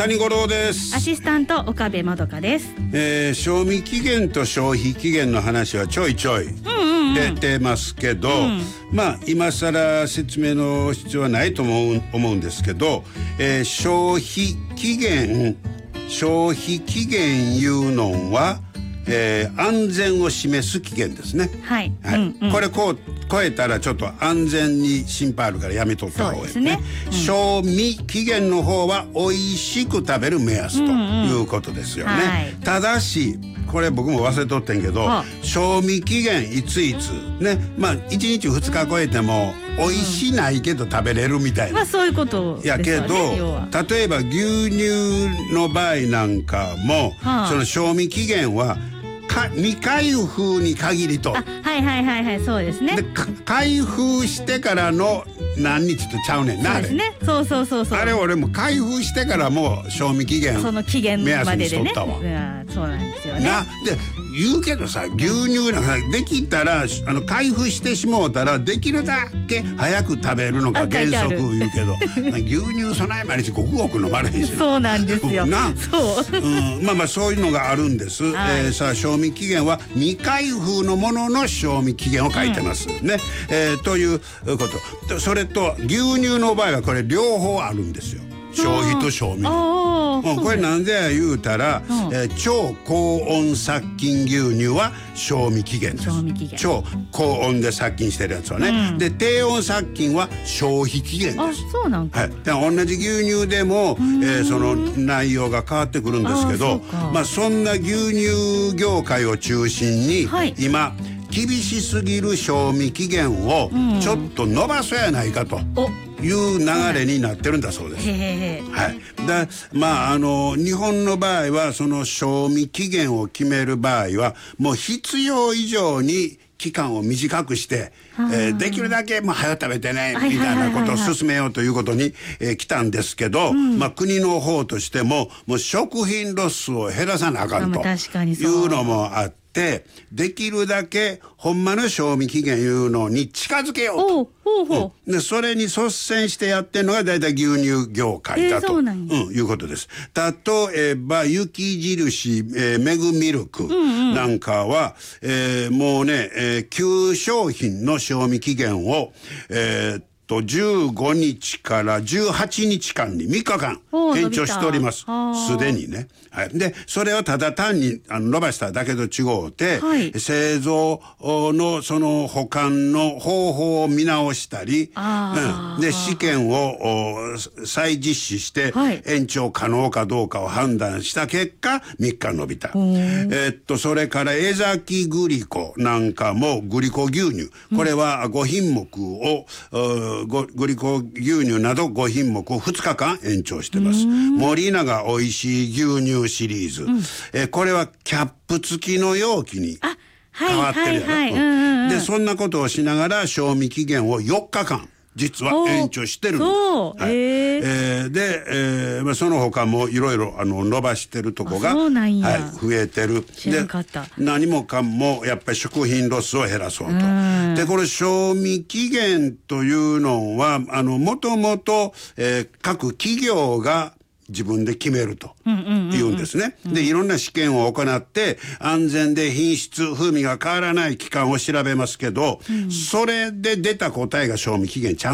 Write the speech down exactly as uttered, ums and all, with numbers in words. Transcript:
谷五郎です。 アシスタント岡部まどかです。 えー、賞味期限と消費期限の話はちょいちょい出てますけど、うんうんうん、まあ今更説明の必要はないと思う、思うんですけど、えー、消費期限消費期限いうのは、えー、安全を示す期限ですね。 はい、 はいうんうん、 これこう超えたらちょっと安全に心配あるからやめとった方がいいですね。うん、賞味期限の方は美味しく食べる目安ということですよね。うんうんはい、ただしこれ僕も忘れとってんけど、賞味期限いついつね、まあいちにちふつか超えても美味しないけど食べれるみたいな、 まあそういうことですよね。 やけど例えば牛乳の場合なんかも、はあ、その賞味期限は未開封に限りと。 あ、はいはいはいはい、そうですね。 で開封してからの何日とちゃうねんな。 そうですね。そうそうそうそう。 あれ俺も開封してからもう賞味期限その期限目安まででね。 にしとったわ。 うん、そうなんですよね。 なで言うけどさ、牛乳なんかできたらあの開封してしもうたらできるだけ早く食べるのが原則言うけど、牛乳そない毎日ごくごく飲まれへんし。 そうなんですよ。 な、 そう。 うん、まあまあそういうのがあるんです。はい、えー、さあ賞味期限は未開封のものの賞味期限を書いてます、うん、ね、えー、ということそれと牛乳の場合はこれ両方あるんですよ。消費と賞味、うん、これなんでや言うたら、うん、えー、超高温殺菌牛乳は賞味期限です。 賞味期限、 超高温で殺菌してるやつはね、うん、で低温殺菌は消費期限です。 あ、そうなんか、 はい、で同じ牛乳でも、えー、その内容が変わってくるんですけど、あ、まあそんな牛乳業界を中心に、はい、今厳しすぎる賞味期限をちょっと伸ばそうやないかという流れになってるんだそうです。 へへへ、 はい、でまああの日本の場合はその賞味期限を決める場合はもう必要以上に期間を短くして、えー、できるだけもう早く食べてねみたいなことを進めようということに、えー、来たんですけど、うん、まあ国の方としてももう食品ロスを減らさなあかんというのもあって。で, できるだけほんまの賞味期限いうのに近づけようと。 ほうほうほう、 うん、でそれに率先してやってるのがだいたい牛乳業界だと、えーうん、いうことです。例えば雪印、えー、メグミルクなんかは、うんうん、えー、もうね、えー、旧商品の賞味期限を、えーじゅうごにちからじゅうはちにちかんにみっかかん延長しております。すでにね。はい、でそれをただ単にあの伸ばしただけと違うて、はい、製造のその保管の方法を見直したり、うん、で試験を再実施して延長可能かどうかを判断した結果みっか伸びた。えっとそれから江崎グリコなんかもグリコ牛乳、これはごひんもくを、うんグリコ牛乳などごひんもくをふつかかん延長してます。森永おいしい牛乳シリーズ、うん、えこれはキャップ付きの容器に変わってるやろ。でそんなことをしながら賞味期限をよっかかん実は延長してるんです。 そう、 はい、えー、で、えーまあ、その他もいろいろあの伸ばしてるとこが、 そうなんや、 はい、増えてる。 知らんかった。 で何もかもやっぱり食品ロスを減らそうと。でこれ賞味期限というのはあのもともと各企業が自分で決めると言うんですね。でいろんな試験を行って安全で品質風味が変わらない期間を調べますけど、うん、それで出た答えが賞味期限ちゃう